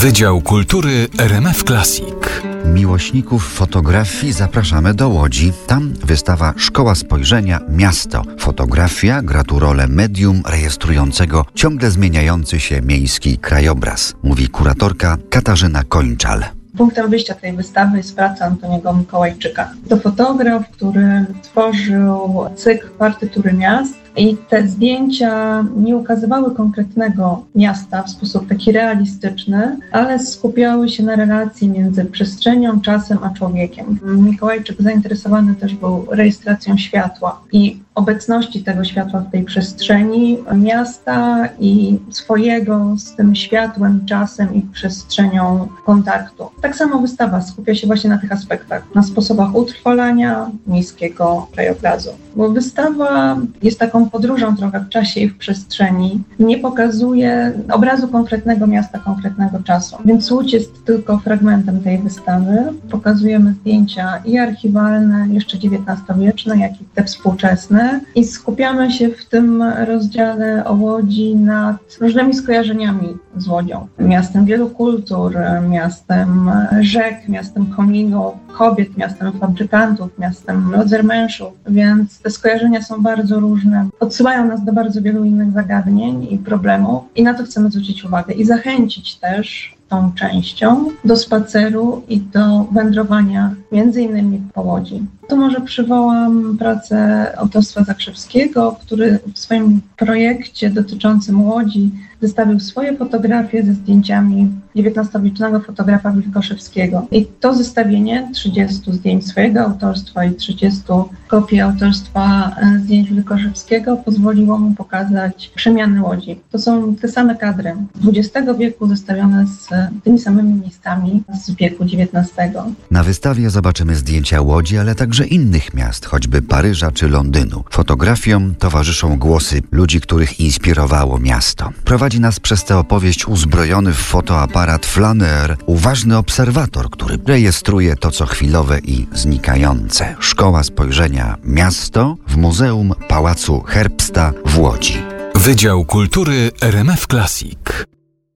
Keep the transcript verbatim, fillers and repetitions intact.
Wydział Kultury R M F Classic. Miłośników fotografii zapraszamy do Łodzi. Tam wystawa Szkoła Spojrzenia Miasto. Fotografia gra tu rolę medium rejestrującego ciągle zmieniający się miejski krajobraz, mówi kuratorka Katarzyna Kończal. Punktem wyjścia tej wystawy jest praca Antoniego Mikołajczyka. To fotograf, który tworzył cykl partytury miast i te zdjęcia nie ukazywały konkretnego miasta w sposób taki realistyczny, ale skupiały się na relacji między przestrzenią, czasem a człowiekiem. Mikołajczyk zainteresowany też był rejestracją światła i obecności tego światła w tej przestrzeni miasta i swojego z tym światłem, czasem i przestrzenią kontaktu. Tak samo wystawa skupia się właśnie na tych aspektach, na sposobach utrwalania miejskiego krajobrazu. Bo wystawa jest taką podróżą trochę w czasie i w przestrzeni, nie pokazuje obrazu konkretnego miasta, konkretnego czasu. Więc Łódź jest tylko fragmentem tej wystawy. Pokazujemy zdjęcia i archiwalne, jeszcze dziewiętnastowieczne, jak i te współczesne. I skupiamy się w tym rozdziale o Łodzi nad różnymi skojarzeniami z Łodzią. Miastem wielu kultur, miastem rzek, miastem kominów, kobiet, miastem fabrykantów, miastem lodzermenszów, więc te skojarzenia są bardzo różne. Odsyłają nas do bardzo wielu innych zagadnień i problemów i na to chcemy zwrócić uwagę i zachęcić też tą częścią do spaceru i do wędrowania między innymi po Łodzi. Tu może przywołam pracę autorstwa Zakrzewskiego, który w swoim projekcie dotyczącym Łodzi wystawił swoje fotografie ze zdjęciami dziewiętnastowiecznego fotografa Wilkoszewskiego. I to zestawienie trzydziestu zdjęć swojego autorstwa i trzydziestu kopii autorstwa zdjęć Wilkoszewskiego pozwoliło mu pokazać przemiany Łodzi. To są te same kadry dwudziestego wieku zestawione z tymi samymi miejscami z wieku dziewiętnastego. Na wystawie zobaczymy zdjęcia Łodzi, ale także innych miast, choćby Paryża czy Londynu. Fotografiom towarzyszą głosy ludzi, których inspirowało miasto. Prowadzi nas przez tę opowieść uzbrojony w fotoaparat flaner, uważny obserwator, który rejestruje to, co chwilowe i znikające. Szkoła Spojrzenia Miasto w Muzeum Pałacu Herbsta w Łodzi. Wydział Kultury R M F Classic.